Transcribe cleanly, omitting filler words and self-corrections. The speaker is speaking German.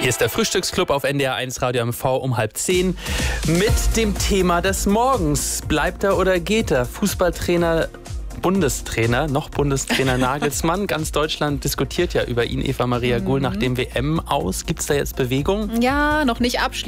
Hier ist der Frühstücksclub auf NDR 1 Radio MV um 9:30 mit dem Thema des Morgens. Bleibt er oder geht er? Bundestrainer Nagelsmann. Ganz Deutschland diskutiert ja über ihn, Eva Maria Guhl, nach dem WM aus. Gibt es da jetzt Bewegung? Ja, noch nicht abschließend.